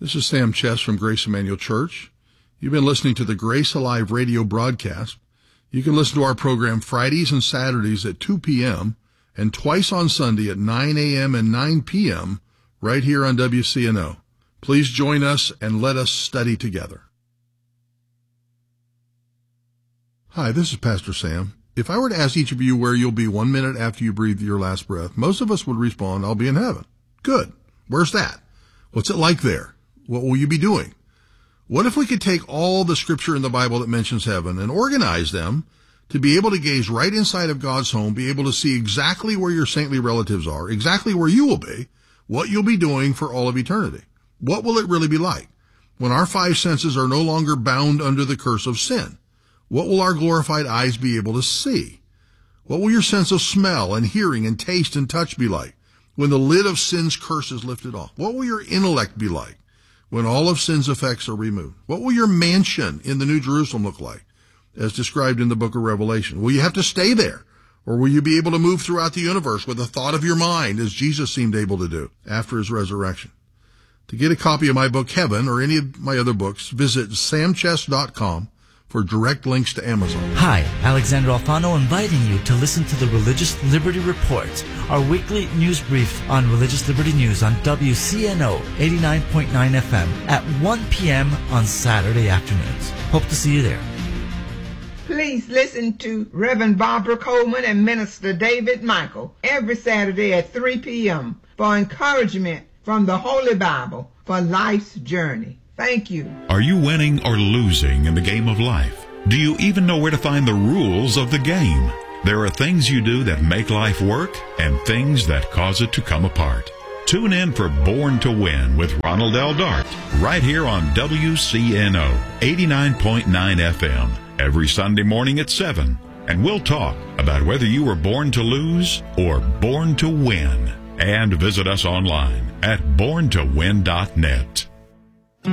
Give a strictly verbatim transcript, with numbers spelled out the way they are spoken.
This is Sam Chess from Grace Emmanuel Church. You've been listening to the Grace Alive radio broadcast. You can listen to our program Fridays and Saturdays at two p.m. and twice on Sunday at nine a.m. and nine p.m. right here on W C N O. Please join us and let us study together. Hi, this is Pastor Sam. If I were to ask each of you where you'll be one minute after you breathe your last breath, most of us would respond, I'll be in heaven. Good. Where's that? What's it like there? What will you be doing? What if we could take all the scripture in the Bible that mentions heaven and organize them to be able to gaze right inside of God's home, be able to see exactly where your saintly relatives are, exactly where you will be, what you'll be doing for all of eternity? What will it really be like when our five senses are no longer bound under the curse of sin? What will our glorified eyes be able to see? What will your sense of smell and hearing and taste and touch be like when the lid of sin's curse is lifted off? What will your intellect be like when all of sin's effects are removed? What will your mansion in the New Jerusalem look like, as described in the book of Revelation? Will you have to stay there, or will you be able to move throughout the universe with a thought of your mind, as Jesus seemed able to do after his resurrection? To get a copy of my book, Heaven, or any of my other books, visit sam chess dot com for direct links to Amazon. Hi, Alexander Alfano inviting you to listen to the Religious Liberty Report, our weekly news brief on religious liberty news on W C N O eighty-nine point nine F M at one p.m. on Saturday afternoons. Hope to see you there. Please listen to Reverend Barbara Coleman and Minister David Michael every Saturday at three p.m. for encouragement from the Holy Bible for life's journey. Thank you. Are you winning or losing in the game of life? Do you even know where to find the rules of the game? There are things you do that make life work and things that cause it to come apart. Tune in for Born to Win with Ronald L. Dart right here on W C N O eighty-nine point nine F M every Sunday morning at seven. And we'll talk about whether you were born to lose or born to win. And visit us online at born to win dot net.